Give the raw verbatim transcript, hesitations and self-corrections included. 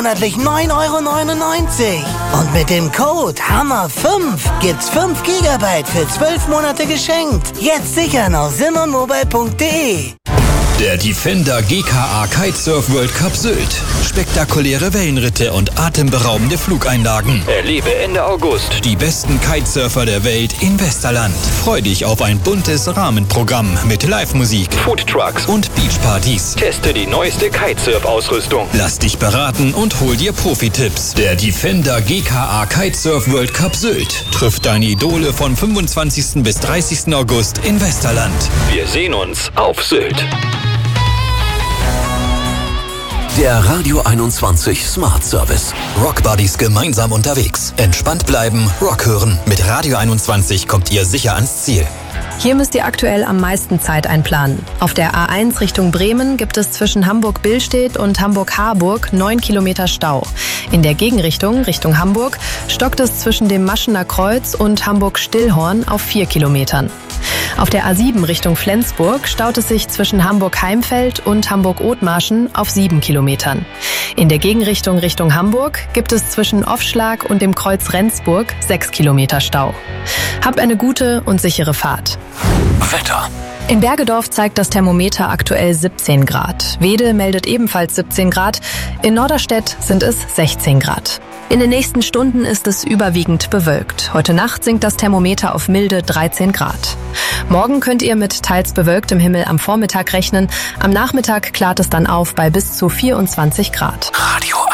monatlich neun Euro neunundneunzig. Und mit dem Code Hammer fünf gibt's fünf Gigabyte für zwölf Monate geschenkt. Jetzt sichern auf simonmobile punkt de. Der Defender G K A Kitesurf World Cup Sylt. Spektakuläre Wellenritte und atemberaubende Flugeinlagen. Erlebe Ende August die besten Kitesurfer der Welt in Westerland. Freu dich auf ein buntes Rahmenprogramm mit Live-Musik, Foodtrucks und Beachpartys. Teste die neueste Kitesurf-Ausrüstung. Lass dich beraten und hol dir Profi-Tipps. Der Defender G K A Kitesurf World Cup Sylt trifft deine Idole von fünfundzwanzigsten bis dreißigsten August in Westerland. Wir sehen uns auf Sylt. Der Radio einundzwanzig Smart Service. Rock Buddies gemeinsam unterwegs. Entspannt bleiben, Rock hören. Mit Radio einundzwanzig kommt ihr sicher ans Ziel. Hier müsst ihr aktuell am meisten Zeit einplanen. Auf der A eins Richtung Bremen gibt es zwischen Hamburg-Billstedt und Hamburg-Harburg neun Kilometer Stau. In der Gegenrichtung, Richtung Hamburg, stockt es zwischen dem Maschener Kreuz und Hamburg-Stillhorn auf vier Kilometern. Auf der A sieben Richtung Flensburg staut es sich zwischen Hamburg-Heimfeld und Hamburg-Othmarschen auf sieben Kilometern. In der Gegenrichtung Richtung Hamburg gibt es zwischen Offschlag und dem Kreuz Rendsburg sechs Kilometer Stau. Habt eine gute und sichere Fahrt. Wetter. In Bergedorf zeigt das Thermometer aktuell siebzehn Grad. Wede meldet ebenfalls siebzehn Grad. In Norderstedt sind es sechzehn Grad. In den nächsten Stunden ist es überwiegend bewölkt. Heute Nacht sinkt das Thermometer auf milde dreizehn Grad. Morgen könnt ihr mit teils bewölktem Himmel am Vormittag rechnen. Am Nachmittag klart es dann auf bei bis zu vierundzwanzig Grad. Radio